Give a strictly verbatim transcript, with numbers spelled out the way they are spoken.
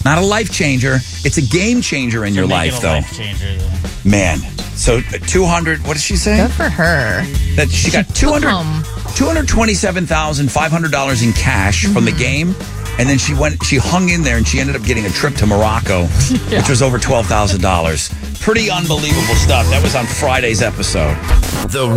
Not a life changer. It's a game changer in So your make it life, a though. Life changer, then. Man. So two hundred, what did she say? Good for her. That she got took two hundred, home. two hundred twenty-seven thousand five hundred dollars in cash mm-hmm. from the game. And then she went, she hung in there and she ended up getting a trip to Morocco, yeah. which was over twelve thousand dollars. Pretty unbelievable stuff. That was on Friday's episode. The